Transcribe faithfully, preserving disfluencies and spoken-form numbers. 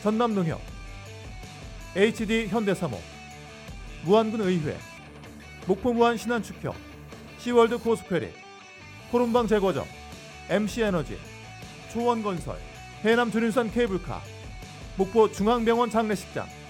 전남농협, 에이치디 현대사모, 무안군 의회, 목포무안 신한축협, 시월드 코스퀘리, 코롬방 제과점, 엠씨에너지, 초원건설, 해남 두린산 케이블카, 목포 중앙병원 장례식장,